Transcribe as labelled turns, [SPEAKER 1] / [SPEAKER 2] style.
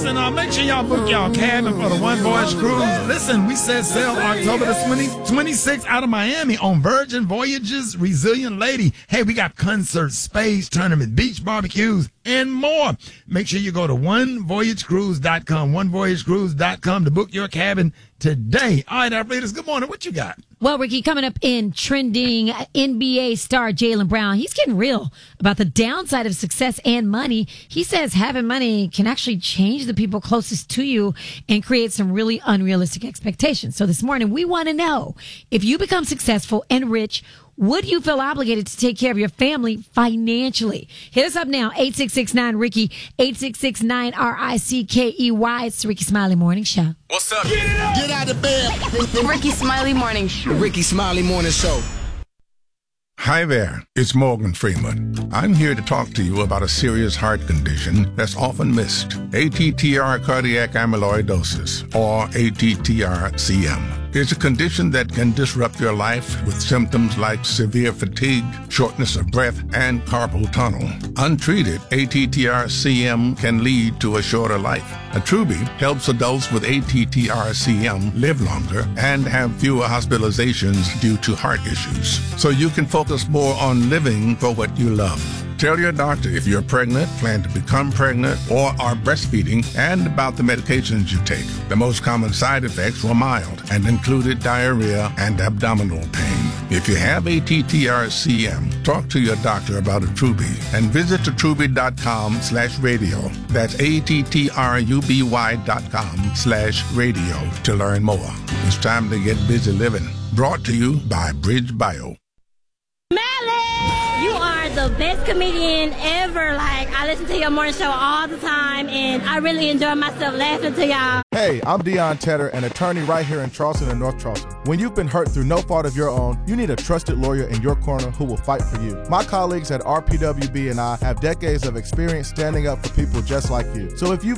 [SPEAKER 1] Listen, make sure y'all book y'all cabin for the One Voyage Cruise. Listen, we set sail October the 26th out of Miami on Virgin Voyages Resilient Lady. Hey, we got concerts, spades, tournament, beach barbecues, and more. Make sure you go to onevoyagecruise.com, onevoyagecruise.com to book your cabin today. All right, Athletes, good morning. What you got?
[SPEAKER 2] Well, Ricky, coming up in trending, NBA star Jaylen Brown, he's getting real about the downside of success and money. He says having money can actually change the people closest to you and create some really unrealistic expectations. So this morning, we want to know, if you become successful and rich, would you feel obligated to take care of your family financially? Hit us up now, 866-9-RICKY, 866-9-RICKEY. It's the Ricky Smiley Morning Show.
[SPEAKER 3] What's up?
[SPEAKER 4] Get out of bed.
[SPEAKER 5] Ricky Smiley Morning Show.
[SPEAKER 4] Ricky Smiley Morning Show.
[SPEAKER 6] Hi there, it's Morgan Freeman. I'm here to talk to you about a serious heart condition that's often missed. ATTR cardiac amyloidosis, or ATTR-CM. It's a condition that can disrupt your life with symptoms like severe fatigue, shortness of breath, and carpal tunnel. Untreated, ATTR-CM can lead to a shorter life. Attruby helps adults with ATTR-CM live longer and have fewer hospitalizations due to heart issues. So you can focus more on living for what you love. Tell your doctor if you're pregnant, plan to become pregnant, or are breastfeeding, and about the medications you take. The most common side effects were mild and included diarrhea and abdominal pain. If you have ATTR-CM, talk to your doctor about Attruby and visit attruby.com/radio. That's ATTRUBY.com/radio to learn more. It's time to get busy living. Brought to you by Bridge Bio.
[SPEAKER 7] You are the best comedian ever. Like, I listen to your morning show all the time, and I really enjoy myself laughing to y'all.
[SPEAKER 8] Hey, I'm Deion Tedder, an attorney right here in Charleston and North Charleston. When you've been hurt through no fault of your own, you need a trusted lawyer in your corner who will fight for you. My colleagues at RPWB and I have decades of experience standing up for people just like you. So if you've